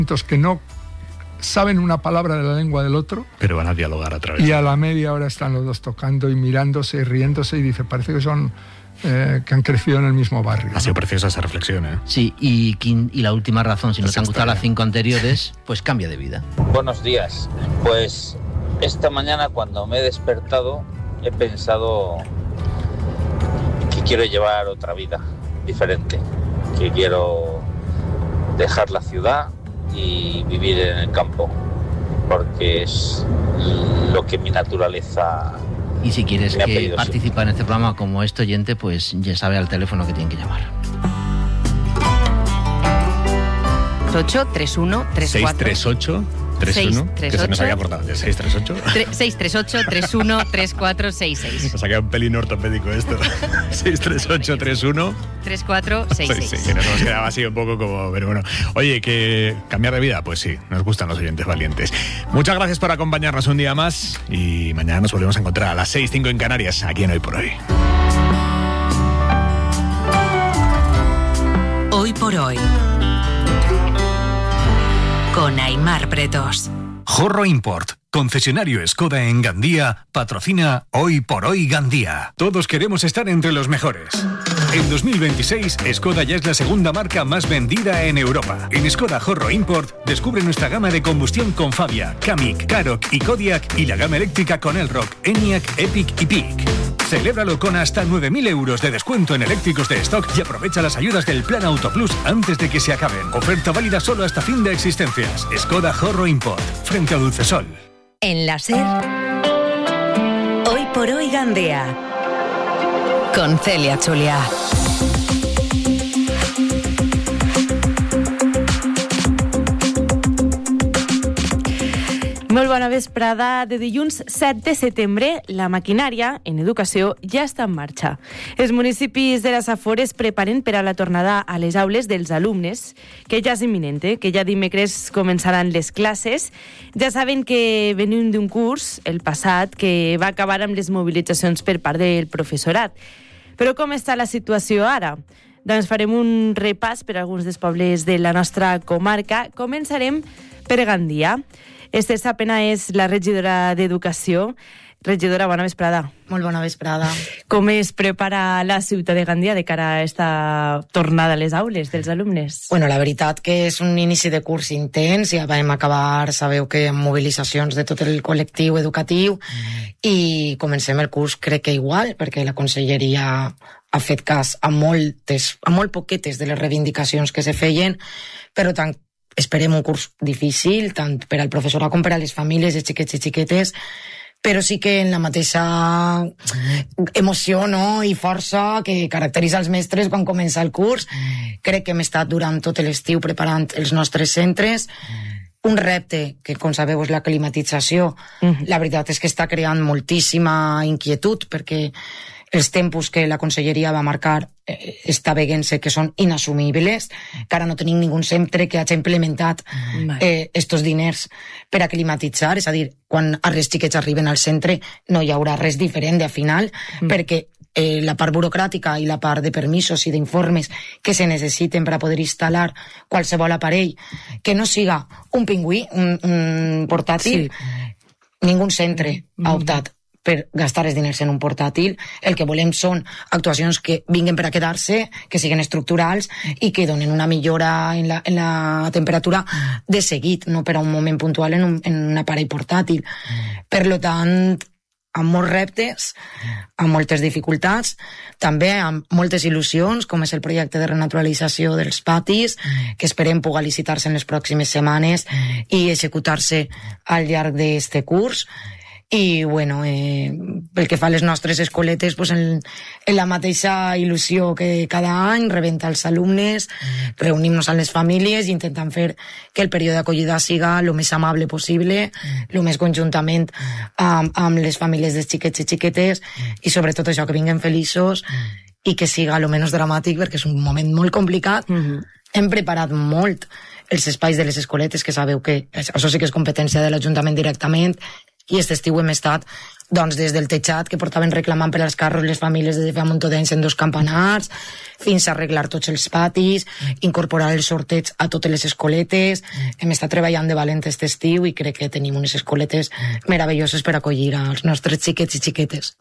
que no saben una palabra de la lengua del otro, pero van a dialogar a través. Y a la media hora están los dos tocando y mirándose y riéndose, y dice, parece que son que han crecido en el mismo barrio. Ha sido preciosa esa reflexión, ¿eh? Sí, y la última razón, si no te han gustado las 5 anteriores, pues cambia de vida. Buenos días. Pues esta mañana cuando me he despertado he pensado que quiero llevar otra vida diferente, que quiero dejar la ciudad y vivir en el campo, porque es lo que mi naturaleza. Y si quieres que participar en este programa como este oyente, pues ya sabe al teléfono que tienen que llamar. 638-3134. 638-31, que se nos había cortado. 638-313466. Nos ha quedado un pelín ortopédico esto. 638-31-3466. Sí, que nos quedaba así un poco como... Pero bueno, oye, que cambiar de vida, pues sí, nos gustan los oyentes valientes. Muchas gracias por acompañarnos un día más y mañana nos volvemos a encontrar a las 6:05 en Canarias, aquí en Hoy por Hoy. Hoy por Hoy, con Aimar Pretos. Jorro Import, concesionario Skoda en Gandía, patrocina Hoy por Hoy Gandía. Todos queremos estar entre los mejores. En 2026, Skoda ya es la segunda marca más vendida en Europa. En Skoda Jorro Import, descubre nuestra gama de combustión con Fabia, Kamiq, Karoq y Kodiaq, y la gama eléctrica con Elroq, Enyaq, Epic y Peak. Celébralo con hasta 9.000 euros de descuento en eléctricos de stock y aprovecha las ayudas del Plan Auto Plus antes de que se acaben. Oferta válida solo hasta fin de existencias. Skoda Jorro Import, frente a Dulcesol. En la SER, Hoy por Hoy Gandía, con Celia Chulia. Molt bona vesprada. De dilluns 7 de setembre, la maquinària en educació ja està en marxa. Els municipis de les Afores preparen per a la tornada a les aules dels alumnes, que ja és imminent, que ja dimecres començaran les classes. Ja saben que venim d'un curs, el passat, que va acabar amb les mobilitzacions per part del professorat. Però com està la situació ara? Doncs farem un repàs per a alguns dels pobles de la nostra comarca. Començarem per Gandia. Esther Sapena és la regidora d'Educació. Regidora, bona vesprada. Molt bona vesprada. Com es prepara la ciutat de Gandia de cara a esta tornada a les aules dels alumnes? Bueno, la veritat que és un inici de curs intens, ja vam acabar, sabeu que amb mobilitzacions de tot el col·lectiu educatiu, i comencem el curs crec que igual, perquè la conselleria ha fet cas a molt poquetes de les reivindicacions que se feien, però tant esperem un curs difícil, tant per al professorat com per a les famílies de xiquets i xiquetes, però sí que en la mateixa emoció, no, i força que caracteritza els mestres quan comença el curs. Crec que hem estat durant tot l'estiu preparant els nostres centres. Un repte que, com sabeu, és la climatització. La veritat és que està creant moltíssima inquietud, perquè els tempos que la conselleria va marcar està veient-se que són inassumibles, que ara no tenim ningú centre que hagi implementat estos diners per a climatitzar, és a dir, quan els xiquets arriben al centre no hi haurà res diferent de final, perquè la part burocràtica i la part de permisos i d'informes que se necessiten per a poder instal·lar qualsevol aparell que no siga un pingüí, un portàtil, ningú centre ha optat per gastar els diners en un portàtil. El que volem són actuacions que vinguen per a quedar-se, que siguin estructurals i que donen una millora en la temperatura de seguit, no per a un moment puntual en un aparell portàtil. Per tant, amb molts reptes, amb moltes dificultats, també amb moltes il·lusions, com és el projecte de renaturalització dels patis, que esperem poder licitar-se en les pròximes setmanes i executar-se al llarg d'aquest curs. I, bueno, pel que fa a les nostres escoletes, pues en la mateixa il·lusió que cada any, rebentar els alumnes, reunir-nos amb les famílies i intentant fer que el període d'acollida siga el més amable possible, el més conjuntament amb les famílies dels xiquets i xiquetes, i sobretot això, que vinguen feliços i que siga el menys dramàtic, perquè és un moment molt complicat. Hem preparat molt els espais de les escoletes, que sabeu que això sí que és competència de l'Ajuntament directament, I aquest estiu hem estat doncs, des del tejat, que portaven reclamant per als carros les famílies des de fa un munt d'anys en 2 campanars, fins a arreglar tots els patis, incorporar els sorteig a totes les escoletes. Hem estat treballant de valent aquest estiu i crec que tenim unes escoletes meravelloses per acollir als nostres xiquets i xiquetes.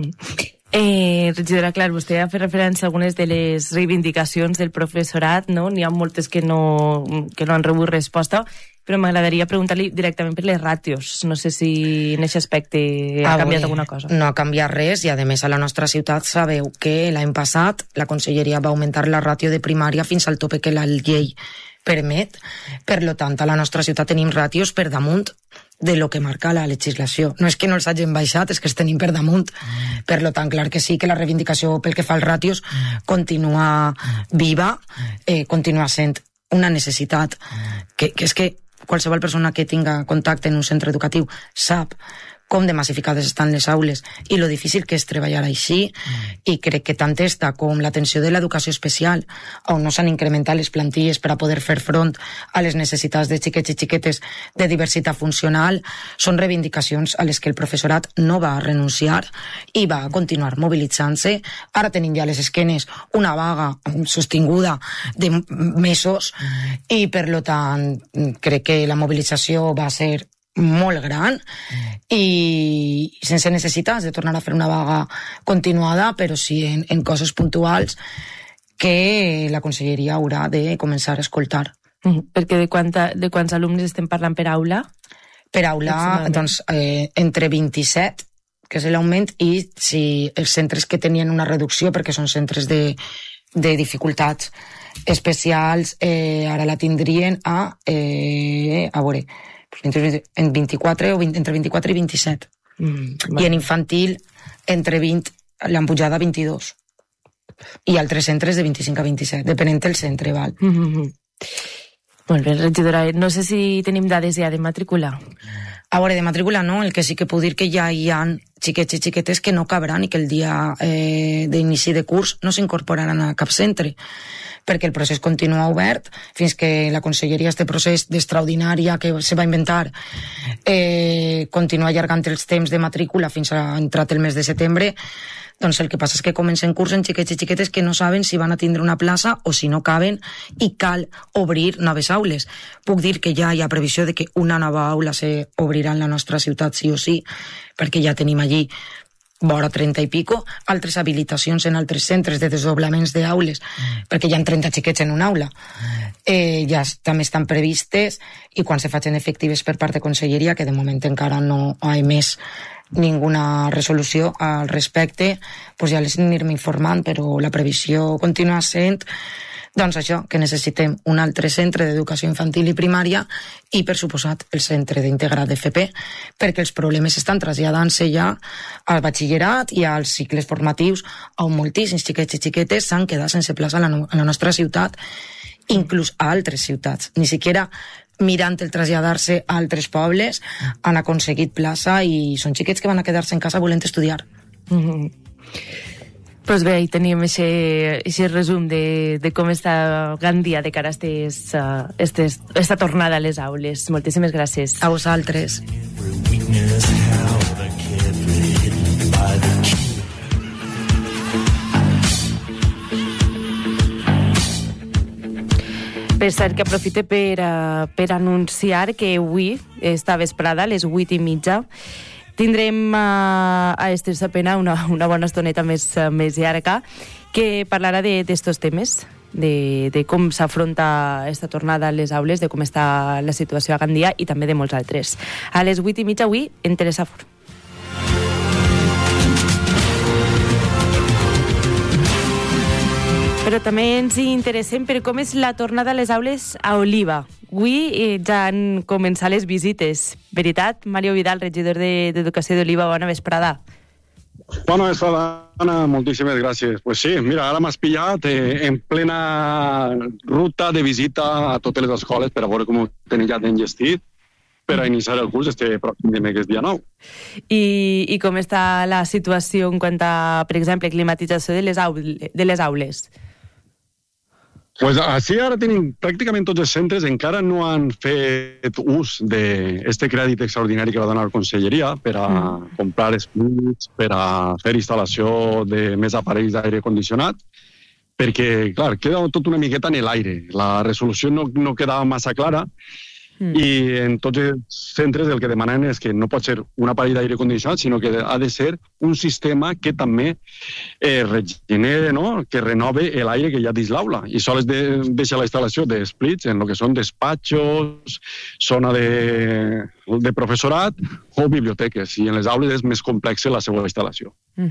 Regidora, clar, vostè ha fet referència a algunes de les reivindicacions del professorat, no? N'hi ha moltes que no han rebut resposta, però m'agradaria preguntar-li directament per les ràtios. No sé si en aquest aspecte ha canviat alguna cosa. No ha canviat res i, a més, a la nostra ciutat sabeu que l'any passat la Conselleria va augmentar la ràtio de primària fins al tope que la llei permet. Per tant, a la nostra ciutat tenim ràtios per damunt de lo que marca la legislació. No és que no els hagin baixat, és que els tenim per damunt. Per tant, clar que sí que la reivindicació pel que fa als ràtios continua viva, continua sent una necessitat que és que qualsevol persona que tinga contacte en un centre educatiu sap com de massificades estan les aules i lo difícil que és treballar així, i crec que tant esta com l'atenció de l'educació especial, on no s'han incrementat les plantilles per a poder fer front a les necessitats de xiquets i xiquetes de diversitat funcional, són reivindicacions a les que el professorat no va renunciar i va continuar mobilitzant-se. Ara tenim ja a les esquenes una vaga sostinguda de mesos i, per tant, crec que la mobilització va ser molt gran i sense necessitats de tornar a fer una vaga continuada, però sí en coses puntuals que la Conselleria haurà de començar a escoltar. Perquè de quants alumnes estem parlant per aula? Per aula, doncs, entre 27, que és l'augment, i si els centres que tenien una reducció, perquè són centres de dificultats especials, ara la tindrien a veure, en 24 o entre 24 i 27. I en infantil entre 20, l'han pujat a 22. I altres centres de 25 a 27, depenent del centre, val? Molt bé, regidora, no sé si tenim dades ja de matrícula. A veure, de matrícula no, el que sí que puc dir que ja hi ha xiquets i xiquetes que no cabran i que el dia d'inici de curs no s'incorporaran a cap centre, perquè el procés continua obert fins que la Conselleria, este procés d'extraordinària que se va inventar, continua allargant els temps de matrícula fins a entrat el mes de setembre. Doncs el que passa és que comencen curs en xiquets i xiquetes que no saben si van a tindre una plaça o si no caben i cal obrir noves aules. Puc dir que ja hi ha previsió de que una nova aula s'obrirà en la nostra ciutat sí o sí, perquè ja tenim allí vora 30 i pico, altres habilitacions en altres centres de desdoblaments d'aules, perquè hi ha 30 xiquets en una aula. Ja també estan previstes i quan se facin efectives per part de Conselleria, que de moment encara no ha emès ninguna resolució al respecte, doncs ja les anirem informant, però la previsió continua sent doncs això, que necessitem un altre centre d'educació infantil i primària i, per suposat, el centre d'integrat d'FP, perquè els problemes estan traslladant-se ja al batxillerat i als cicles formatius on moltíssims xiquets i xiquetes s'han quedat sense plaça a la nostra ciutat, inclús a altres ciutats. Ni siquiera mirant el traslladar-se a altres pobles han aconseguit plaça i són xiquets que van a quedar-se en casa volent estudiar. Doncs bé, ahí teníem aquest resum de com està Gandia de cara a esta tornada a les aules. Moltíssimes gràcies. A vosaltres. Per cert, que aprofite per anunciar que avui, esta vesprada, a les 8:30, tindrem a Esther Sapena una bona estoneta més llarga que parlarà d'estos temes, de com s'afronta esta tornada a les aules, de com està la situació a Gandia i també de molts altres. A les 8:30 avui en Teresa Fur. Però també ens interessem per com és la tornada a les aules a Oliva. Avui ja han començat les visites. Veritat, Mario Vidal, regidor d'Educació d'Oliva, bona vesprada. Bona vesprada, Anna, moltíssimes gràcies. Pues sí, mira, ara m'has pillat en plena ruta de visita a totes les escoles per a veure com ho tenen ja enllestit per a iniciar el curs este pròxim dimecres dia 9. I com està la situació en quant a, per exemple, climatització de les aules? Pues així ara tenim pràcticament tots els centres, encara no han fet ús d'aquest crèdit extraordinari que va donar la Conselleria per a comprar splits, per a fer instal·lació de més aparells d'aire condicionat, perquè, clar, queda tot una miqueta en l'aire. La resolució no quedava massa clara, i en tots els centres el que demanen és que no pot ser un aparell d'aire condicionat, sinó que ha de ser un sistema que també regenere, no? Que renove l'aire que hi ha dins l'aula. I sols deixa la instal·lació d'esplits en el que són despatxos, zona de professorat o biblioteques. I en les aules és més complexa la seva instal·lació.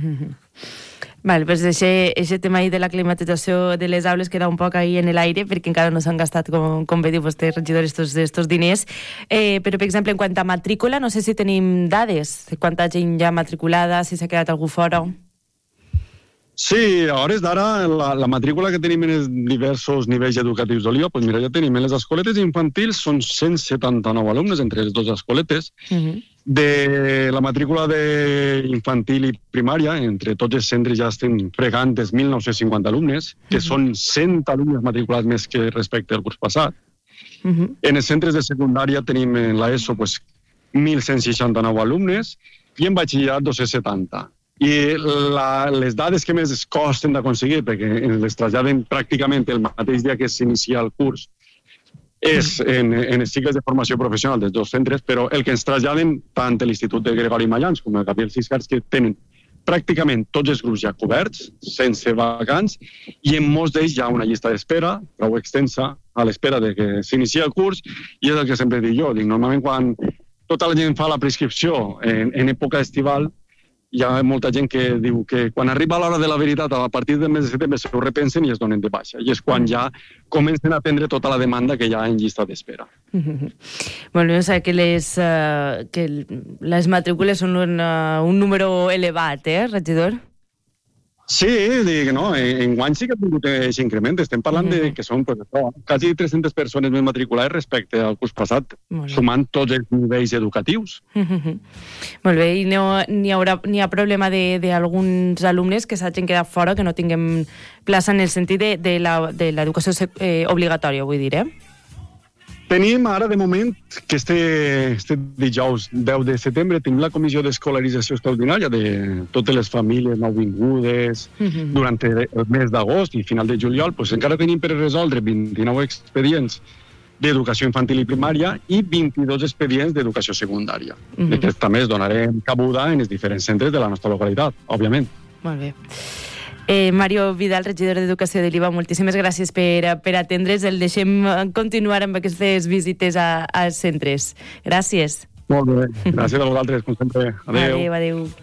Val, pues aquest tema de la climatització de les aules queda un poc ahí en l'aire perquè encara no s'han gastat, com bé diu vostè, regidor, estos diners. Però, per exemple, en quant a matrícula, no sé si tenim dades de quanta gent ja matriculada, si s'ha quedat algú fora. Sí, a hores d'ara la matrícula que tenim en els diversos nivells educatius d'Oliva, doncs mira, ja tenim en les escoletes infantils són 179 alumnes entre les dues escoletes. De la matrícula d'infantil i primària, entre tots els centres ja estem fregant els 1.950 alumnes, que són 100 alumnes matriculats més que respecte al curs passat. En els centres de secundària tenim en l'ESO 1.169 alumnes i en batxillerat 270. I les dades que més costen d'aconseguir, perquè les traslladen pràcticament el mateix dia que s'inicia el curs, és en els cicles de formació professional dels dos centres, però el que ens traslladen tant l'Institut de Gregori Mallans com el Gabriel Ciscars, que tenen pràcticament tots els grups ja coberts, sense vacants, i en molts d'ells hi ha una llista d'espera prou extensa a l'espera de que s'inicia el curs, i és el que sempre dic jo. Normalment quan tota la gent fa la prescripció en època estival, hi ha molta gent que diu que quan arriba l'hora de la veritat, a partir del mes de setembre s'ho repensen i es donen de baixa. I és quan ja comencen a atendre tota la demanda que hi ha en llista d'espera. Molt bé, o sigui que les matrícules són un número elevat, regidor? Sí, dic, no, enguany sí que ha tingut aquest increment. Estem parlant de que són quasi 300 persones més matriculades respecte al curs passat, sumant tots els nivells educatius. Molt bé, i n'hi ha problema d'alguns alumnes que s'hagin quedat fora, que no tinguem plaça en el sentit de l'educació obligatòria, vull dir, Tenim ara, de moment, que este dijous 10 de setembre tenim la comissió d'escolarització extraordinària de totes les famílies nouvingudes durant el mes d'agost i final de juliol. Encara tenim per resoldre 29 expedients d'educació infantil i primària i 22 expedients d'educació secundària. Aquests també es donarem cabuda en els diferents centres de la nostra localitat, òbviament. Molt bé. Mario Vidal, regidor d'Educació de l'Oliva, moltíssimes gràcies per atendre's. El deixem continuar amb aquestes visites als centres. Gràcies. Molt bé. Gràcies a vosaltres, com sempre. Adéu. Adéu.